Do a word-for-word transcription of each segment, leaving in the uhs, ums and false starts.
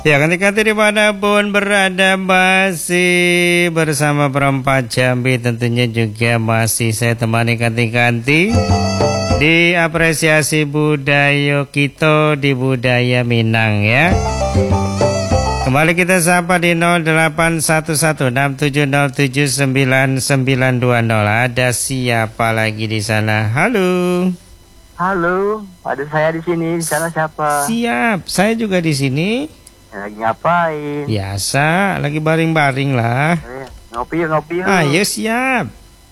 Ya, ketika dimanapun berada masih bersama Perempat Jambi, tentunya juga masih saya temani kanti-kanti di apresiasi budaya kita di budaya Minang ya. Kembali kita sapa di nol delapan satu satu enam tujuh nol tujuh sembilan sembilan dua nol. Ada siapa lagi di sana? Halo. Halo, ada saya di sini. Di sana siapa? Siap, saya juga di sini. Lagi ngapain? Biasa, lagi baring-baring lah. Eh, ngopi yuk, ngopi yuk. Ayo siap.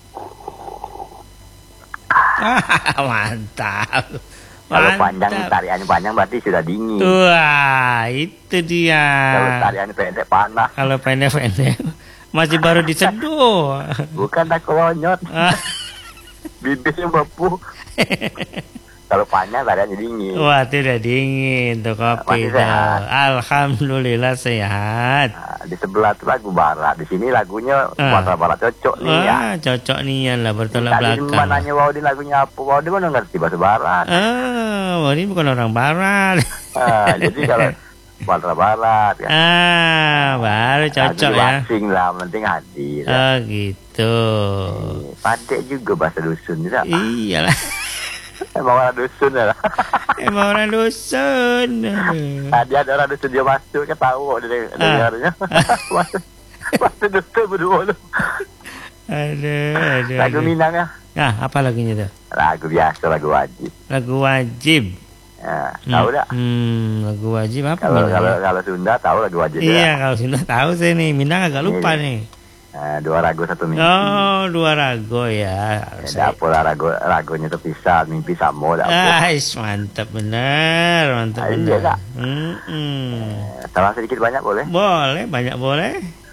Mantap. Kalau panjang, tariannya panjang berarti sudah dingin. Wah, itu dia. Kalau tariannya pendek panas. Kalau pendek-pendek masih baru diseduh. Bukan tak kolonyot. Bibirnya bepu. Kalau panjang tariannya dingin. Wah, tidak dingin tuh kopi tuh. Alhamdulillah sehat. Nah, di sebelah tuh lagu barat, di sini lagunya Sumatera Barat cocok nih. Wah, ya. Cocok nih lah bertolak belakang. Tadi nanya Waudin lagunya apa? Waudin mana ngerti bahasa barat. Ah, Waudin bukan orang barat. Ah, jadi kalau Sumatera Barat kan. Ah, baru cocok ya. Asing lah, penting hadir. Oh gitu. Eh, Pandai juga bahasa dusun juga. Iyalah. Emang orang dusun ya. Emang orang dusun. Tadi ada orang dusun dia masuk, kan tahu dia dengarnya. Masuk, masuk dusun berdua. Aduh, aduh. Lagu Minang ya? Nah, apa lagunya tuh? Lagu biasa, lagu wajib. Lagu wajib. Ya, tahu dah. Hmm, lagu wajib apa? Kalau kalau kalau Sunda tahu lagu wajib. Iya, ya? kalau Sunda tahu saya nih. Minang agak lupa Ini. nih. Nah, dua ragu satu mimpi. Oh, dua ragu ya. Ya, saya... Dapat ragu ragunya terpisah, mimpi sama dapat. Ah, mantap benar, mantap ah, benar. Iya, hmm, hmm. Eh, salah sedikit banyak boleh? Boleh, banyak boleh.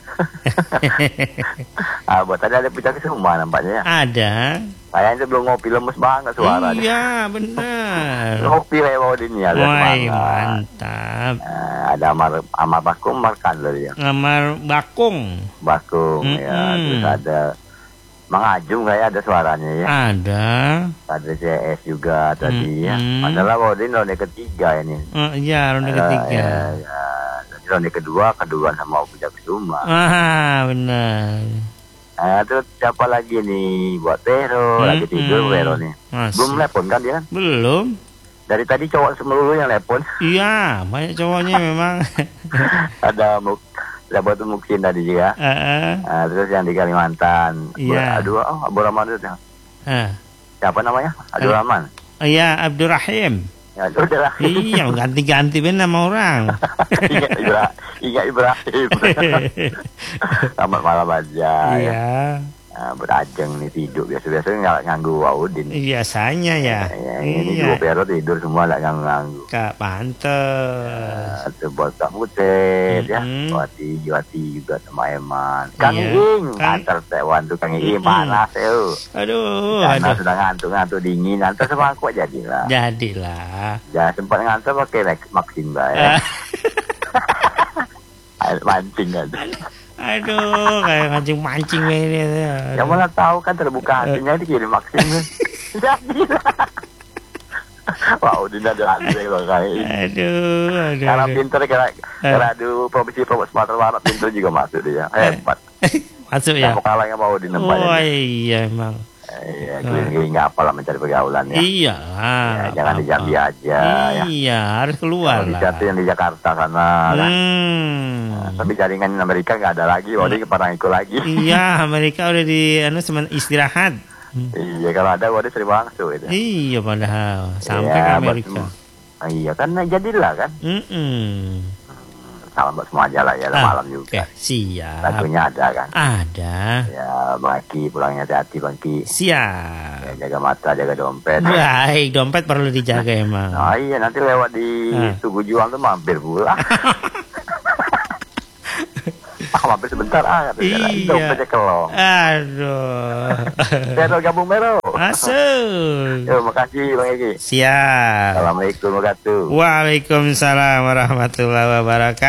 Ah, buat tadi ada pecah semua nampaknya ya. Ada. Saya itu belum ngopi, lemes banget suara. Iya, benar. Ngopi lewat Waudin ya. Wah, mantap. Eh, ada Amar Amar Bakung, Amar Kandel ya. Amar Bakung. Bakung Mm-mm. ya. Terus ada Mang Ajung kayak ada suaranya ya. Ada. Ada C S juga tadi ya. Mm-mm. Padahal Waudin ronde ketiga ini. Oh, iya, ronde ketiga. Ya, ya. Jadi ronde kedua, kedua sama Opuja Kusuma. Ah, benar. Nah, terus siapa lagi nih? Buat Vero, Hmm, lagi tidur hmm. Vero nih. Masih. Belum telepon kan dia? Belum. Dari tadi cowok semelulu yang telepon. Iya, banyak cowoknya memang. Ada Muk, ada Batu Muksin tadi juga. Uh, Nah, terus yang di Kalimantan. Iya. Aduh, oh, Abu Rahman itu. uh. Siapa namanya? Abdul Uh. Rahman. Iya, Abdurrahim. Ya, udah lah. Iya, ganti-ganti ben nama orang. Ingat Ibrahim. Ingat Ibrahim. Selamat malam aja. Ya. Iya. Nah, berajeng nih tidur biasa-biasa nggak nganggu Waudin. Biasanya ya. Ya, ini Iya. dua Vero tidur semua nggak nganggu. Kak pantes. Ada buat Kak Butet ya, Mm-mm. Wati, Wati juga sama Eman. Kang Iya. Iing, Kang- antar tewan tuh Kang Iing Mm-mm. panas ya. Aduh, Karena aduh. sudah ngantuk-ngantuk dingin, antar sama aku jadilah. Jadilah. Jangan sempat ngantuk pakai Lex Maxim ya. Air mancing aja. Aduh, kayak mancing-mancing ini. Yang mana tahu kan terbuka hatinya dikirim Maxim. Jadilah. Wah, udah ada ada loh kayak ini. Aduh, aduh. Karena aduh. pinter karena karena di provinsi Sumatera Barat pinter juga masuk dia. Hebat. Masuk Ya. ya. Mau kalah nggak mau di tempatnya. Oh iya emang. Iya, keliling-keliling nggak apalah mencari pergaulan ya. Iya. Ya, jangan di Jambi aja ya. Iya, harus keluar Kalau di lah. Jati yang di Jakarta sana kan. Hmm. Nah, tapi jaringan Amerika nggak ada lagi, Waudin ke Parangiko lagi. Iya, Amerika udah di anu semen- istirahat. Iya, kalau ada Waudin sering langsung itu. Iya padahal sampai Iya, ke buat Amerika. semua. Ah, iya, kan jadilah kan. Mm-mm. Salam buat semua aja lah ya, Ah, malam juga. Oke, siap. Lagunya ada kan. Ada. Ya, Bangki pulangnya hati-hati Bangki. Siap. Ya, jaga mata, jaga dompet. Baik, dompet perlu dijaga emang. Nah, iya nanti lewat di Ah. Tugu Juang tuh mampir pula. Ah, mampir sebentar ah, katanya. Iya. Dompetnya kelong. Aduh. Vero gabung Vero. Masuk. Yo, makasih Bang Egi. Siap. Assalamualaikum warahmatullahi wabarakatuh. Waalaikumsalam warahmatullahi wabarakatuh.